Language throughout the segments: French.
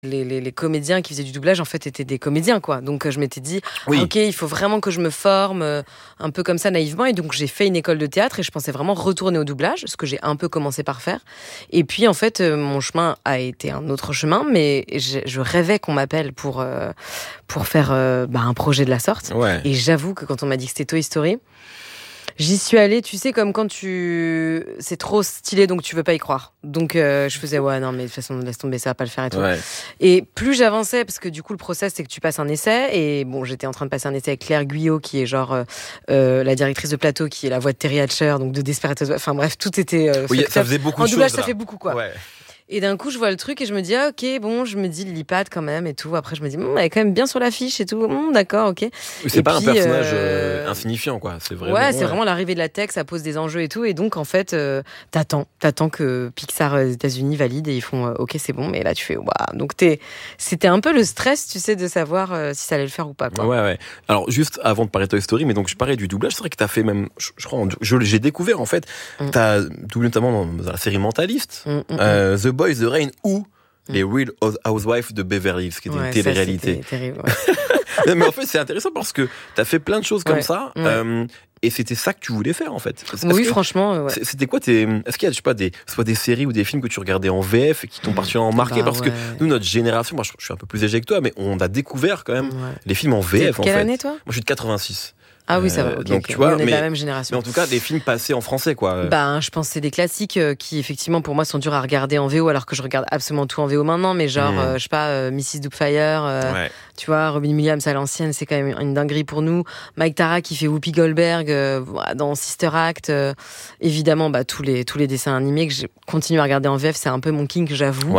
Les comédiens qui faisaient du doublage en fait étaient des comédiens quoi. Donc je m'étais dit ok, il faut vraiment que je me forme un peu comme ça naïvement, et donc j'ai fait une école de théâtre et je pensais vraiment retourner au doublage, ce que j'ai un peu commencé par faire. Et puis en fait mon chemin a été un autre chemin, mais je rêvais qu'on m'appelle pour faire un projet de la sorte. Et j'avoue que quand on m'a dit que c'était Toy Story, j'y suis allée, tu sais, comme quand c'est trop stylé, donc tu veux pas y croire. Donc, je faisais, non, mais de toute façon, laisse tomber, ça va pas le faire et tout. Et plus j'avançais, parce que du coup, le process, c'est que tu passes un essai. Et bon, j'étais en train de passer un essai avec Claire Guyot, qui est genre la directrice de plateau, qui est la voix de Terry Hatcher, donc de Desperate Housewives. Enfin bref, tout était... ça faisait beaucoup de choses. En doublage, là. Ça fait beaucoup, quoi. Et d'un coup, je vois le truc et je me dis, je me dis l'IPAD quand même et tout. Après, je me dis, elle est quand même bien sur l'affiche et tout. D'accord, ok. C'est pas un personnage insignifiant, quoi. C'est vraiment, c'est vraiment l'arrivée de la tech, ça pose des enjeux et tout. Et donc, en fait, t'attends que Pixar aux États-Unis valide et ils font, ok, c'est bon. Mais là, tu fais, waouh. Donc, c'était un peu le stress, tu sais, de savoir si ça allait le faire ou pas, quoi. Ouais. Alors, juste avant de parler de Toy Story, mais donc, je parlais du doublage. C'est vrai que t'as fait même, je crois, j'ai découvert, en fait, t'as doublé notamment dans la série Mentaliste, The Boys, The Rain ou les Real Housewives de Beverly Hills, qui était une télé-réalité. C'était terrible, Mais en fait, c'est intéressant parce que t'as fait plein de choses comme ça. Et c'était ça que tu voulais faire, en fait. Oui, franchement. C'était quoi est-ce qu'il y a, je sais pas, soit des séries ou des films que tu regardais en VF et qui t'ont particulièrement marqué? Parce que nous, notre génération, moi, je suis un peu plus âgé que toi, mais on a découvert quand même les films en VF, en fait. Quelle année, toi? Moi, je suis de 86. Ah oui, ça va. Donc tu vois, on est de la même génération. Mais en tout cas, des films passés en français, quoi. Je pense que c'est des classiques qui, effectivement, pour moi, sont durs à regarder en VO, alors que je regarde absolument tout en VO maintenant. Mais genre, je sais pas, Mrs. Doubtfire, tu vois, Robin Williams à l'ancienne, c'est quand même une dinguerie pour nous. Mike Tara qui fait Whoopi Goldberg dans Sister Act. Évidemment, tous les dessins animés que j'ai continué à regarder en VF, c'est un peu mon kink, j'avoue.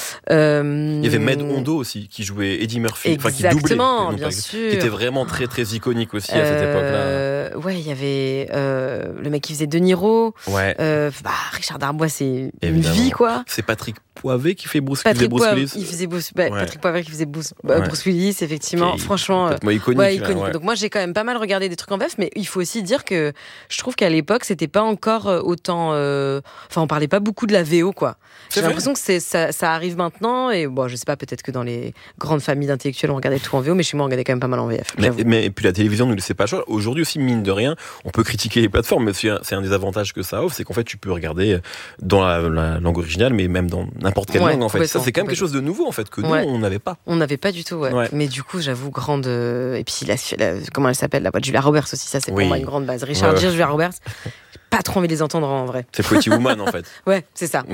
Il y avait Med Hondo aussi qui jouait Eddie Murphy, exactement, qui doublait, bien sûr, qui était vraiment très très iconique aussi à cette époque-là. Il y avait le mec qui faisait De Niro. Richard Darbois, c'est une vie, quoi. C'est Patrick Poivet qui fait Bruce Willis. Patrick Poivet qui faisait Bruce Willis, effectivement. Okay. Franchement, iconique. Donc moi, j'ai quand même pas mal regardé des trucs en VF, mais il faut aussi dire que je trouve qu'à l'époque, c'était pas encore autant. On parlait pas beaucoup de la VO, quoi. J'ai l'impression que ça arrive maintenant, et je sais pas, peut-être que dans les grandes familles d'intellectuels, on regardait tout en VO, mais chez moi, on regardait quand même pas mal en VF. Mais et puis la télévision ne nous laissait pas le choix. Aujourd'hui aussi, mine de rien, on peut critiquer les plateformes, mais c'est un des avantages que ça offre, c'est qu'en fait, tu peux regarder dans la langue originale, mais même dans n'importe quelle langue, en fait. Ça, c'est quand même quelque chose de nouveau, en fait, que nous, on n'avait pas. On n'avait pas du tout, Mais du coup, j'avoue, grande. Et puis, comment elle s'appelle, la voix de Julia Roberts aussi, ça, c'est pour moi une grande base. Richard Gere, Julia Roberts. Pas trop envie de les entendre en vrai. C'est Pretty Woman, en fait. Ouais, c'est ça.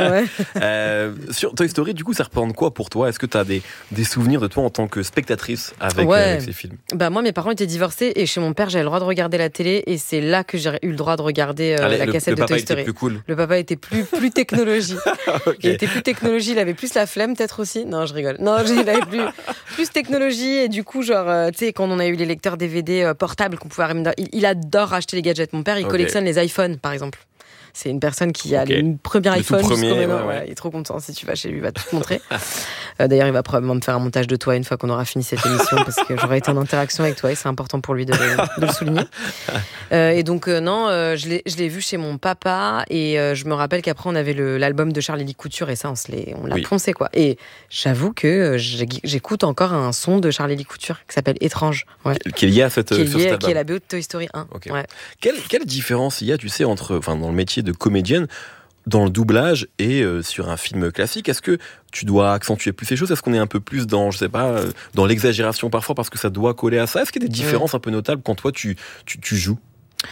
Sur Toy Story, du coup, ça représente quoi pour toi? Est-ce que tu as des souvenirs de toi en tant que spectatrice avec ces films? Moi, mes parents étaient divorcés et chez mon père, j'avais le droit de regarder la télé, et c'est là que j'ai eu le droit de regarder la cassette de Toy Story. Le papa était plus cool. Le papa était plus technologie. Okay. Il était plus technologie, il avait plus la flemme peut-être aussi. Non, je rigole. Non, il avait plus technologie, et du coup, genre, tu sais, quand on a eu les lecteurs DVD portables qu'on pouvait ramener, il adore acheter les gadgets. Mon père, il collectionne les iPhones, par exemple. C'est une personne qui a le premier iPhone jusqu'au maintenant. Il est trop content. Si tu vas chez lui, il va tout te montrer. D'ailleurs, il va probablement me faire un montage de toi une fois qu'on aura fini cette émission, parce que j'aurai été en interaction avec toi et c'est important pour lui de le souligner. Et donc, je l'ai vu chez mon papa, et je me rappelle qu'après, on avait l'album de Charlie Lee Couture, et ça, on l'a poncé, quoi. Et j'avoue que j'écoute encore un son de Charlie Lee Couture qui s'appelle Étrange. Qui est lié à cet album. Qui est la BO de Toy Story 1. Okay. Quelle différence il y a, tu sais, dans le métier de comédienne, dans le doublage et sur un film classique? Est-ce que tu dois accentuer plus ces choses? Est-ce qu'on est un peu plus dans, je sais pas, dans l'exagération parfois parce que ça doit coller à ça? Est-ce qu'il y a des différences un peu notables quand toi tu joues?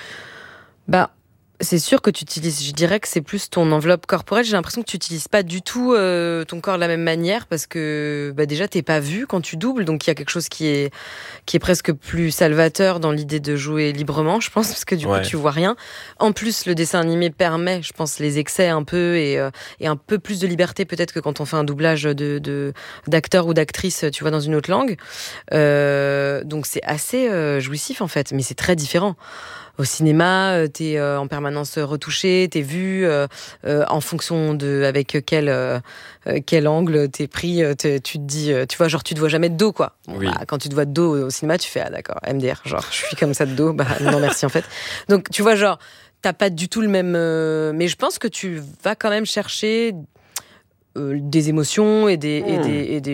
C'est sûr que tu utilises, je dirais que c'est plus ton enveloppe corporelle. J'ai l'impression que tu utilises pas du tout ton corps de la même manière, parce que déjà t'es pas vu quand tu doubles, donc il y a quelque chose qui est presque plus salvateur dans l'idée de jouer librement, je pense, parce que du coup tu vois rien. En plus, le dessin animé permet, je pense, les excès un peu, et un peu plus de liberté peut-être que quand on fait un doublage d'acteur ou d'actrice, tu vois, dans une autre langue. Donc c'est assez jouissif en fait, mais c'est très différent. Au cinéma, t'es en permanence retouché, t'es vu en fonction de avec quel angle t'es pris. Tu te dis, tu vois, genre tu te vois jamais de dos, quoi. Quand tu te vois de dos au cinéma, tu fais d'accord, MDR, genre je suis comme ça de dos, non merci en fait. Donc tu vois, genre t'as pas du tout le même. Mais je pense que tu vas quand même chercher des émotions et des